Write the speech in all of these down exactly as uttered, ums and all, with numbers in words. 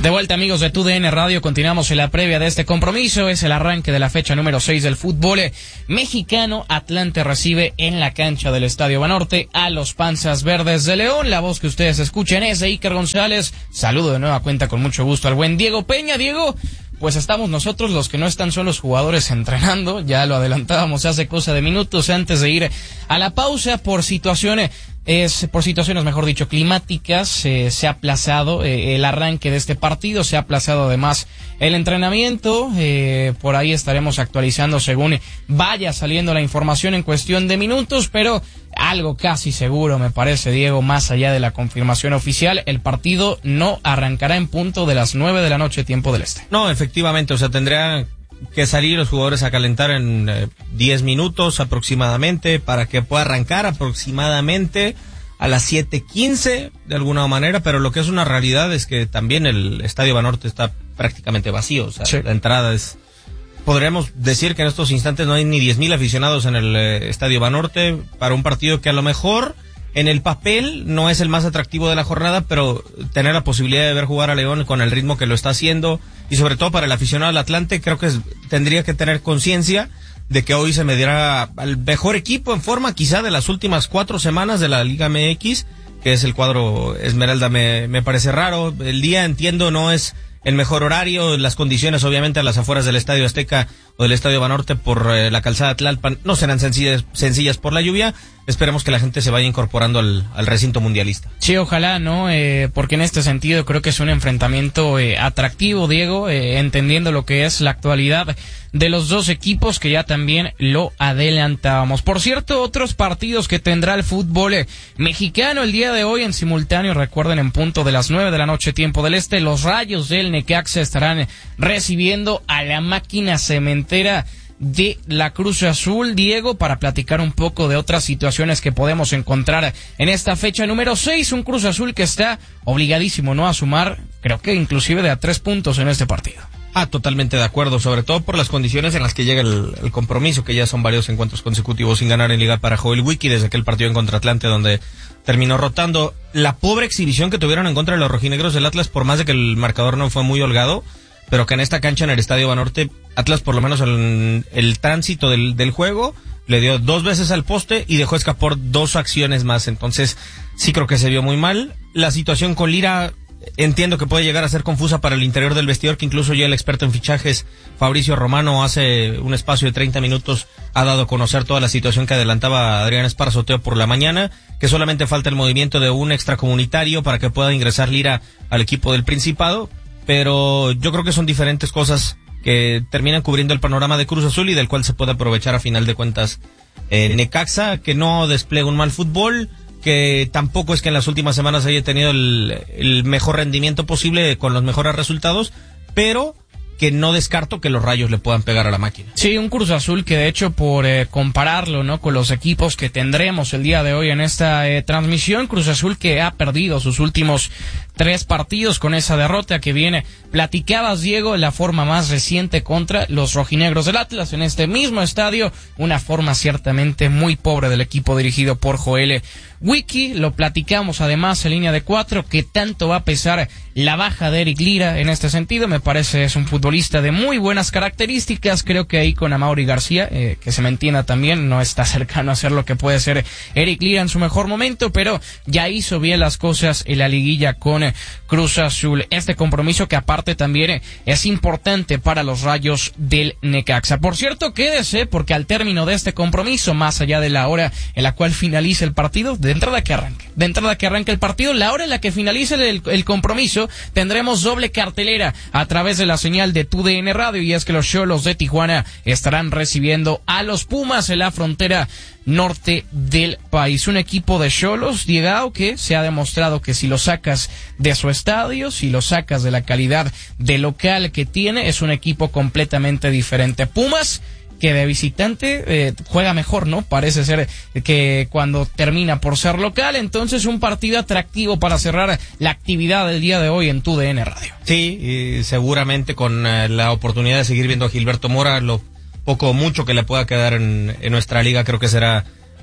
De vuelta, amigos de T U D N Radio, continuamos en la previa de este compromiso. Es el arranque de la fecha número seis del fútbol mexicano. Atlante recibe en la cancha del Estadio Banorte a los Panzas Verdes de León. La voz que ustedes escuchen es de Iker González. Saludo de nueva cuenta con mucho gusto al buen Diego Peña. Diego, pues estamos nosotros, los que no están son los jugadores entrenando. Ya lo adelantábamos hace cosa de minutos antes de ir a la pausa por situaciones... Es por situaciones, mejor dicho, climáticas, eh, se ha aplazado eh, el arranque de este partido, se ha aplazado además el entrenamiento, eh, por ahí estaremos actualizando según vaya saliendo la información en cuestión de minutos, pero algo casi seguro me parece, Diego, más allá de la confirmación oficial, el partido no arrancará en punto de las nueve de la noche, tiempo del este. No, efectivamente, o sea, tendría que salir los jugadores a calentar en eh, diez minutos aproximadamente para que pueda arrancar aproximadamente a las siete quince de alguna manera, pero lo que es una realidad es que también el Estadio Banorte está prácticamente vacío, o sea, sí. La entrada es... Podríamos decir que en estos instantes no hay ni diez mil aficionados en el eh, Estadio Banorte para un partido que a lo mejor en el papel no es el más atractivo de la jornada, pero tener la posibilidad de ver jugar a León con el ritmo que lo está haciendo y sobre todo para el aficionado del Atlante, creo que es, tendría que tener conciencia de que hoy se medirá al mejor equipo en forma quizá de las últimas cuatro semanas de la Liga M X, que es el cuadro Esmeralda. Me, me parece raro, el día entiendo no es el mejor horario, las condiciones obviamente a las afueras del Estadio Azteca o del Estadio Banorte por eh, la calzada Tlalpan no serán sencillas, sencillas por la lluvia. Esperemos que la gente se vaya incorporando al, al recinto mundialista. Sí, ojalá, ¿no? Eh, porque en este sentido creo que es un enfrentamiento eh, atractivo, Diego, eh, entendiendo lo que es la actualidad de los dos equipos que ya también lo adelantábamos. Por cierto, otros partidos que tendrá el fútbol eh, mexicano el día de hoy en simultáneo, recuerden, en punto de las nueve de la noche, tiempo del este, los Rayos del Necaxa estarán recibiendo a la máquina cementera de la Cruz Azul, Diego, para platicar un poco de otras situaciones que podemos encontrar en esta fecha número seis, un Cruz Azul que está obligadísimo, ¿no?, a sumar, creo que inclusive de a tres puntos en este partido. Ah, totalmente de acuerdo, sobre todo por las condiciones en las que llega el, el compromiso, que ya son varios encuentros consecutivos sin ganar en Liga para Joel Wiki, desde aquel partido en contra Atlante donde terminó rotando. La pobre exhibición que tuvieron en contra de los rojinegros del Atlas, por más de que el marcador no fue muy holgado, pero que en esta cancha, en el Estadio Banorte, Atlas por lo menos el, el tránsito del, del juego le dio dos veces al poste y dejó escapar dos acciones más. Entonces sí creo que se vio muy mal. La situación con Lira entiendo que puede llegar a ser confusa para el interior del vestidor, que incluso ya el experto en fichajes Fabricio Romano hace un espacio de treinta minutos ha dado a conocer toda la situación que adelantaba Adrián Esparzoteo por la mañana, que solamente falta el movimiento de un extracomunitario para que pueda ingresar Lira al equipo del Principado. Pero yo creo que son diferentes cosas que terminan cubriendo el panorama de Cruz Azul y del cual se puede aprovechar a final de cuentas eh, Necaxa, que no despliega un mal fútbol, que tampoco es que en las últimas semanas haya tenido el, el mejor rendimiento posible con los mejores resultados, pero que no descarto que los Rayos le puedan pegar a la máquina. Sí, un Cruz Azul que de hecho por eh, compararlo, ¿no?, con los equipos que tendremos el día de hoy en esta eh, transmisión, Cruz Azul que ha perdido sus últimos tres partidos con esa derrota que viene, platicabas, Diego, la forma más reciente contra los rojinegros del Atlas en este mismo estadio, una forma ciertamente muy pobre del equipo dirigido por Joel Wiki. Lo platicamos además en línea de cuatro, que tanto va a pesar la baja de Eric Lira en este sentido. Me parece es un futbolista de muy buenas características, creo que ahí con Amaury García, eh, que se me entienda también, no está cercano a ser lo que puede ser Eric Lira en su mejor momento, pero ya hizo bien las cosas en la liguilla con Cruz Azul. Este compromiso que aparte también es importante para los Rayos del Necaxa. Por cierto, quédese, porque al término de este compromiso, más allá de la hora en la cual finalice el partido, de entrada que arranque, de entrada que arranque el partido, la hora en la que finalice el, el compromiso, tendremos doble cartelera a través de la señal de T U D N Radio, y es que los Xolos de Tijuana estarán recibiendo a los Pumas en la frontera norte del país. Un equipo de Xolos, Diego, que se ha demostrado que si lo sacas de su estadio, si lo sacas de la calidad de local que tiene, es un equipo completamente diferente. Pumas, que de visitante eh, juega mejor, ¿no? Parece ser que cuando termina por ser local. Entonces un partido atractivo para cerrar la actividad del día de hoy en T U D N Radio. Sí, y seguramente con eh, la oportunidad de seguir viendo a Gilberto Mora, lo poco o mucho que le pueda quedar en, en nuestra liga, creo que será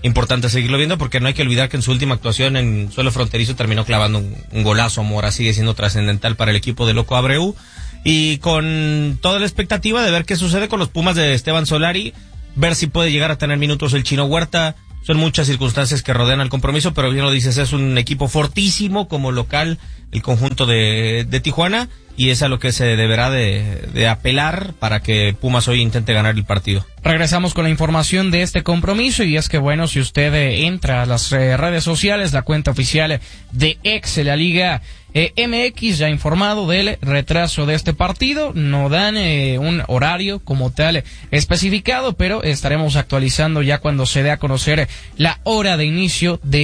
importante seguirlo viendo, porque no hay que olvidar que en su última actuación en suelo fronterizo terminó clavando un, un golazo. Mora sigue siendo trascendental para el equipo de Loco Abreu, y con toda la expectativa de ver qué sucede con los Pumas de Esteban Solari, ver si puede llegar a tener minutos el Chino Huerta. Son muchas circunstancias que rodean al compromiso, pero bien lo dices, es un equipo fortísimo como local, el conjunto de, de Tijuana, y es a lo que se deberá de, de apelar para que Pumas hoy intente ganar el partido. Regresamos con la información de este compromiso, y es que, bueno, si usted eh, entra a las eh, redes sociales, la cuenta oficial de Ex, la Liga eh, M X ya ha informado del retraso de este partido. No dan eh, un horario como tal especificado, pero estaremos actualizando ya cuando se dé a conocer la hora de inicio de